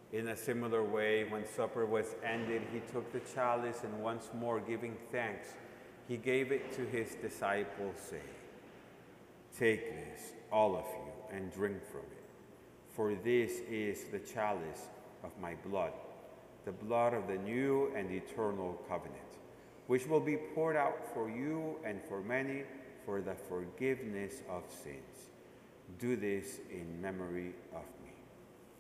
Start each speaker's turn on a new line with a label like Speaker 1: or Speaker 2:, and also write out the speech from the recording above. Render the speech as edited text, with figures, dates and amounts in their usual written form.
Speaker 1: In a similar way, when supper was ended, he took the chalice and once more giving thanks, he gave it to his disciples, saying, "Take this, all of you, and drink from it. For this is the chalice of my blood, the blood of the new and eternal covenant, which will be poured out for you and for many for the forgiveness of sins. Do this in memory of me."